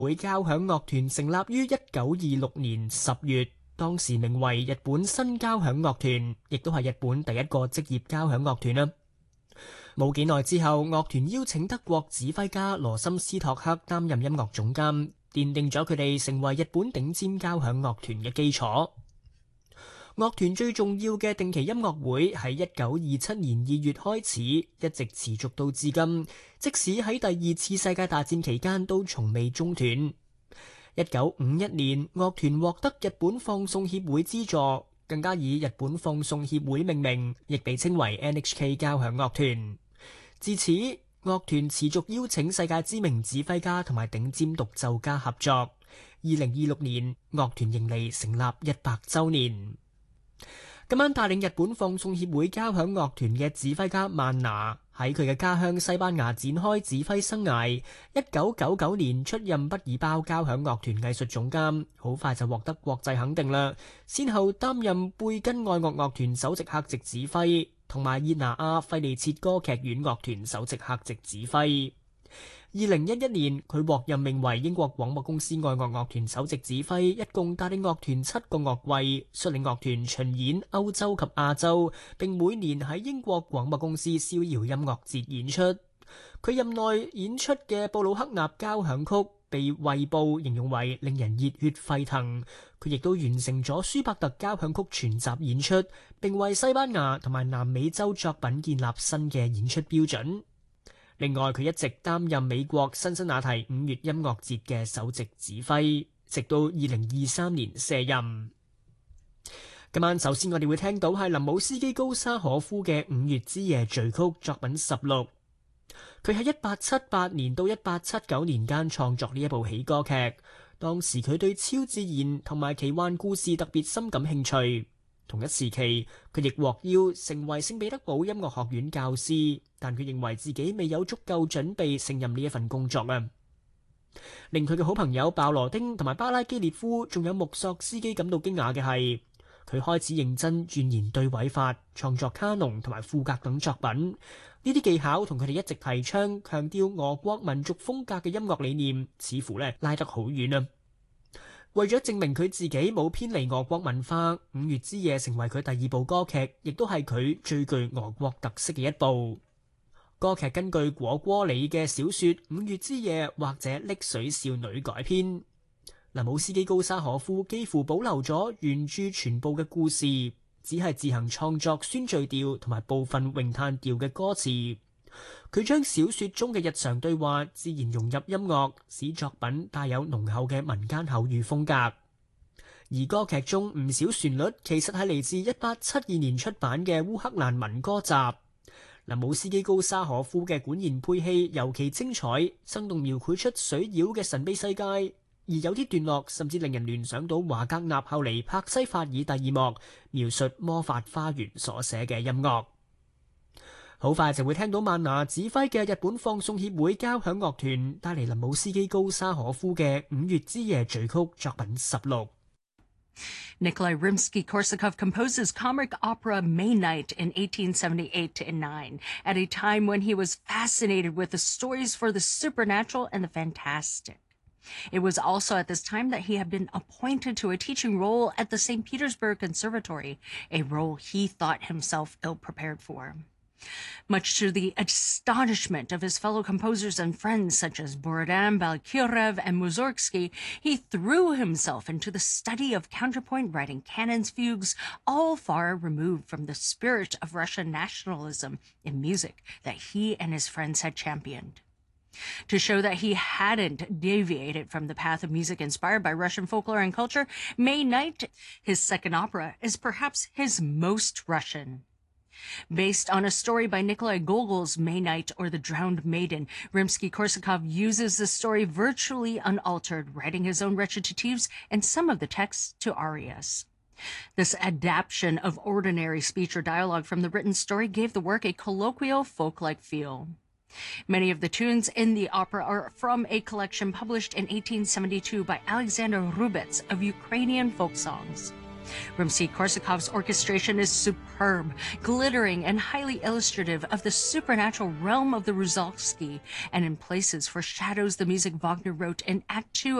會交響樂團成立於1926年10月，當時名為日本新交響樂團，亦都係日本第一個職業交響樂團啦。冇幾耐之後，樂團邀請德國指揮家羅森斯托克擔任音樂總監，奠定咗佢哋成為日本頂尖交響樂團嘅基礎。樂團最重要嘅定期音樂會喺1927年2月開始，一直持續到至今，即使喺第二次世界大戰期間都從未中斷。1951年，樂團獲得日本放送協會資助，更加以日本放送協會命名，亦被稱為 NHK 交響樂團。自此，樂團持續邀請世界知名指揮家同埋頂尖獨奏家合作。2026年，樂團迎嚟成立100週年。今晚帶領日本放送協會交響樂團嘅指揮家曼拿喺佢嘅家鄉西班牙展開指揮生涯。1999年出任畢爾包交響樂團藝術總監，好快就獲得國際肯定啦。先後擔任貝根愛樂樂團首席客席指揮，同埋熱那亞費利切歌劇院樂團首席客席指揮。2011年，佢獲任命為英國廣播公司愛樂樂團首席指揮，一共帶領樂團7個樂季，率領樂團巡演歐洲及亞洲，並每年喺英國廣播公司逍遙音樂節演出。佢任內演出嘅布魯克納交響曲被衛報形容為令人熱血沸騰。佢亦都完成咗舒伯特交響曲全集演出，並為西班牙同埋南美洲作品建立新嘅演出標準。另外，佢一直擔任美國辛辛那提5月音樂節嘅首席指揮，直到2023年卸任。今晚首先我哋會聽到係林姆斯基高沙可夫嘅5月之夜序曲作品16。佢喺1878年到1879年間創作呢一部喜歌劇，當時佢對超自然同埋奇幻故事特別深感興趣。同一時期，佢亦獲邀成為聖彼得堡音樂學院教師，但佢認為自己未有足夠準備勝任呢一份工作啊。令佢嘅好朋友鮑羅丁同埋巴拉基列夫仲有穆索斯基感到驚訝嘅係，佢開始認真鑽研對位法，創作卡農同埋賦格等作品。呢啲技巧同佢哋一直提倡強調俄國民族風格嘅音樂理念，似乎拉得好遠啊。為咗證明佢自己冇偏離俄國文化，《5月之夜》成為佢第2部歌劇，亦都係佢最具俄國特色嘅一部。歌劇根據果戈里嘅小說《5月之夜》或者《溺水少女》改編。林姆斯基高沙可夫幾乎保留咗原著全部嘅故事，只係自行創作宣敘調同埋部分詠嘆調嘅歌詞。佢將小說中嘅日常對話自然融入音樂，使作品帶有濃厚嘅民間口語風格。而歌劇中唔少旋律其實係嚟自1872年出版嘅烏克蘭民歌集。林姆斯基高沙可夫嘅管弦配器尤其精彩，生動描繪出水妖嘅神秘世界。而有啲段落甚至令人聯想到華格納後嚟柏西法爾第2幕描述魔法花園所寫嘅音樂。好快就會聽到曼拿指揮嘅日本放送協會交響樂團帶嚟林姆斯基高沙可夫嘅5月之夜序曲作品16。 Nikolai Rimsky-Korsakov composes comic opera May Night in 1878-9, at a time when he was fascinated with the stories for the supernatural and the fantastic. It was also at this time that he had been appointed to a teaching role at the St. Petersburg Conservatory, a role he thought himself ill-prepared for. Much to the astonishment of his fellow composers and friends such as Borodin, Balkirev, and Mussorgsky, he threw himself into the study of counterpoint, writing canons, fugues, all far removed from the spirit of Russian nationalism in music that he and his friends had championed. To show that he hadn't deviated from the path of music inspired by Russian folklore and culture, May Night, his second opera, is perhaps his most Russian. Based on a story by Nikolai Gogol's May Night or The Drowned Maiden, Rimsky-Korsakov uses the story virtually unaltered, writing his own recitatives and some of the texts to arias. This adaptation of ordinary speech or dialogue from the written story gave the work a colloquial, folk-like feel. Many of the tunes in the opera are from a collection published in 1872 by Alexander Rubets of Ukrainian folk songs. Rimsky-Korsakov's orchestration is superb, glittering, and highly illustrative of the supernatural realm of the Rusalski, and in places foreshadows the music Wagner wrote in Act II